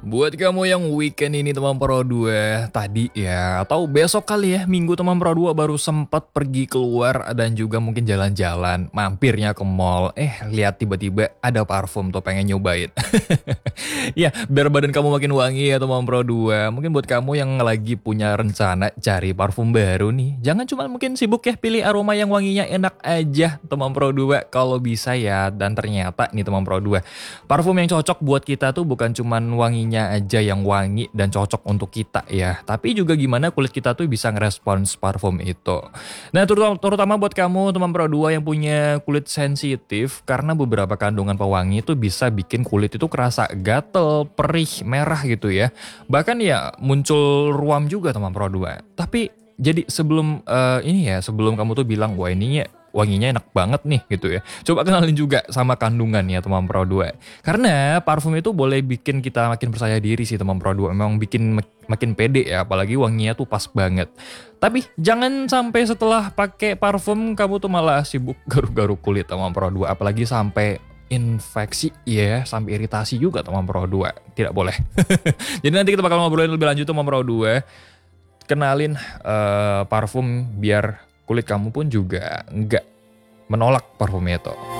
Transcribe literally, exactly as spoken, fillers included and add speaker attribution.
Speaker 1: Buat kamu yang weekend ini teman Pro dua tadi ya, atau besok kali ya, minggu teman Pro dua baru sempat pergi keluar dan juga mungkin jalan-jalan, mampirnya ke mall, eh lihat tiba-tiba ada parfum tuh pengen nyobain. Ya, biar badan kamu makin wangi ya teman Pro dua. Mungkin buat kamu yang lagi punya rencana cari parfum baru nih, jangan cuma mungkin sibuk ya pilih aroma yang wanginya enak aja teman Pro dua kalau bisa ya. Dan ternyata nih teman Pro dua, parfum yang cocok buat kita tuh bukan cuman wanginya aja yang wangi dan cocok untuk kita ya, tapi juga gimana kulit kita tuh bisa ngerespons parfum itu. Nah, terutama, terutama buat kamu teman Pro dua yang punya kulit sensitif, karena beberapa kandungan pewangi itu bisa bikin kulit itu kerasa gatel, perih, merah gitu ya. Bahkan ya muncul ruam juga teman Pro dua. Tapi jadi sebelum uh, ini ya, sebelum kamu tuh bilang wah ini ya wanginya enak banget nih gitu ya, coba kenalin juga sama kandungannya teman Pro dua. Karena parfum itu boleh bikin kita makin percaya diri sih teman Pro dua, memang bikin mak makin pede ya, apalagi wanginya tuh pas banget. Tapi jangan sampai setelah pakai parfum kamu tuh malah sibuk garuk-garuk kulit teman Pro dua, apalagi sampai infeksi ya, sampai iritasi juga teman Pro dua. Tidak boleh. Jadi nanti kita bakal ngobrolin lebih lanjut teman Pro dua. Kenalin uh, parfum biar kulit kamu pun juga nggak menolak parfum itu.